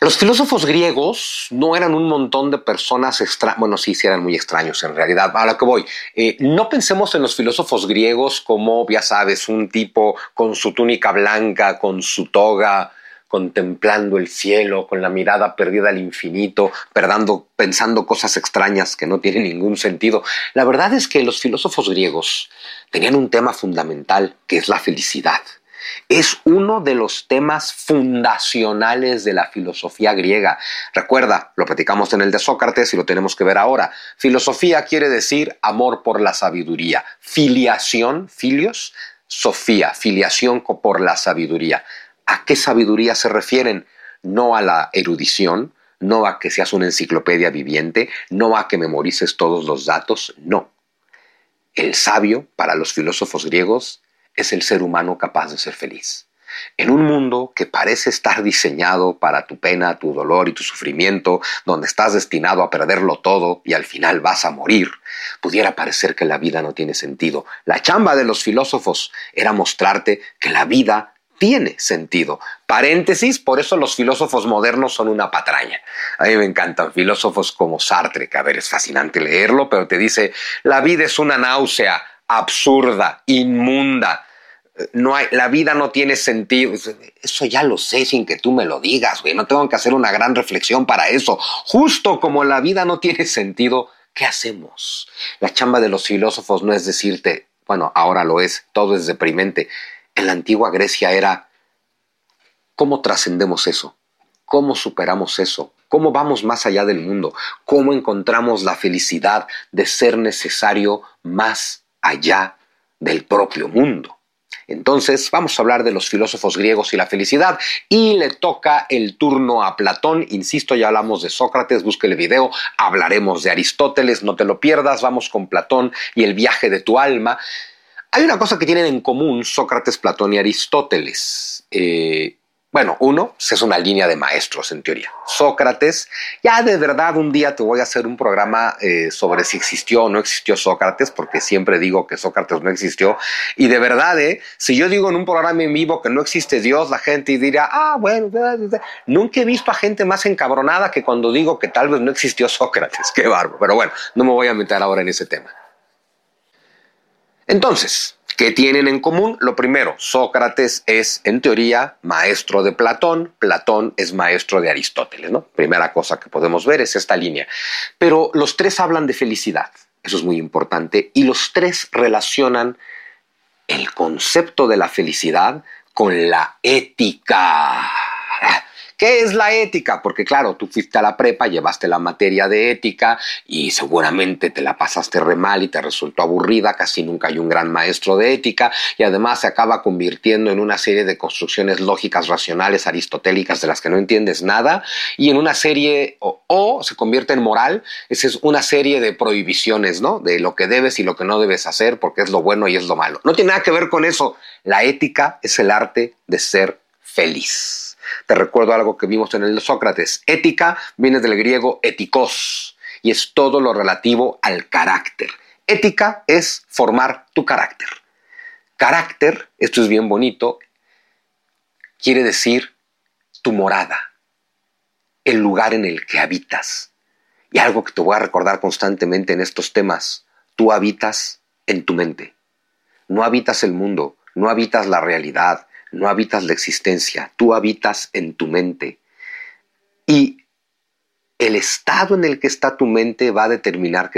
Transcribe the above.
Los filósofos griegos no eran un montón de personas extrañas, bueno, sí eran muy extraños en realidad. A lo que voy, no pensemos en los filósofos griegos como, ya sabes, un tipo con su túnica blanca, con su toga, contemplando el cielo, con la mirada perdida al infinito, pensando cosas extrañas que no tienen ningún sentido. La verdad es que los filósofos griegos tenían un tema fundamental, que es la felicidad. Es uno de los temas fundacionales de la filosofía griega. Recuerda, lo platicamos en el de Sócrates y lo tenemos que ver ahora. Filosofía quiere decir amor por la sabiduría. Filiación, filios, sofía, filiación por la sabiduría. ¿A qué sabiduría se refieren? No a la erudición, no a que seas una enciclopedia viviente, no a que memorices todos los datos, no. El sabio, para los filósofos griegos, es el ser humano capaz de ser feliz. En un mundo que parece estar diseñado para tu pena, tu dolor y tu sufrimiento, donde estás destinado a perderlo todo y al final vas a morir, pudiera parecer que la vida no tiene sentido. La chamba de los filósofos era mostrarte que la vida tiene sentido. Paréntesis, por eso los filósofos modernos son una patraña. A mí me encantan filósofos como Sartre, que a ver, es fascinante leerlo, pero te dice, la vida es una náusea absurda, inmunda. La vida no tiene sentido. Eso ya lo sé sin que tú me lo digas, güey. No tengo que hacer una gran reflexión para eso. Justo como la vida no tiene sentido, ¿qué hacemos? La chamba de los filósofos no es decirte, bueno, ahora lo es, todo es deprimente. En la antigua Grecia era, ¿cómo trascendemos eso? ¿Cómo superamos eso? ¿Cómo vamos más allá del mundo? ¿Cómo encontramos la felicidad de ser necesario más allá del propio mundo? Entonces, vamos a hablar de los filósofos griegos y la felicidad, y le toca el turno a Platón. Insisto, ya hablamos de Sócrates, busque el video, hablaremos de Aristóteles, no te lo pierdas, vamos con Platón y el viaje de tu alma. Hay una cosa que tienen en común Sócrates, Platón y Aristóteles. Bueno, uno, es una línea de maestros en teoría. Sócrates, ya de verdad un día te voy a hacer un programa sobre si existió o no existió Sócrates, porque siempre digo que Sócrates no existió. Y de verdad, si yo digo en un programa en vivo que no existe Dios, la gente dirá, bueno, nunca he visto a gente más encabronada que cuando digo que tal vez no existió Sócrates. Qué bárbaro. Pero bueno, no me voy a meter ahora en ese tema. Entonces, ¿qué tienen en común? Lo primero, Sócrates es, en teoría, maestro de Platón. Platón es maestro de Aristóteles, ¿no? Primera cosa que podemos ver es esta línea. Pero los tres hablan de felicidad. Eso es muy importante. Y los tres relacionan el concepto de la felicidad con la ética. ¿Qué es la ética? Porque claro, tú fuiste a la prepa, llevaste la materia de ética y seguramente te la pasaste re mal y te resultó aburrida, casi nunca hay un gran maestro de ética y además se acaba convirtiendo en una serie de construcciones lógicas racionales aristotélicas de las que no entiendes nada y en una serie, o se convierte en moral, esa es una serie de prohibiciones, ¿no? De lo que debes y lo que no debes hacer porque es lo bueno y es lo malo. No tiene nada que ver con eso. La ética es el arte de ser feliz. Te recuerdo algo que vimos en el de Sócrates. Ética viene del griego etikos y es todo lo relativo al carácter. Ética es formar tu carácter. Carácter, esto es bien bonito, quiere decir tu morada, el lugar en el que habitas. Y algo que te voy a recordar constantemente en estos temas, tú habitas en tu mente. No habitas el mundo, no habitas la realidad, no habitas la existencia, tú habitas en tu mente. Y el estado en el que está tu mente va a determinar